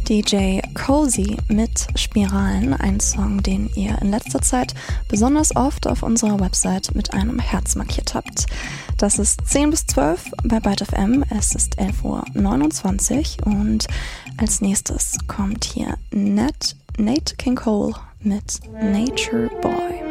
DJ Cozy mit Spiralen, ein Song, den ihr in letzter Zeit besonders oft auf unserer Website mit einem Herz markiert habt. Das ist 10 bis 12 bei Byte FM, es ist 11:29 Uhr und als nächstes kommt hier Nat King Cole mit Nature Boy.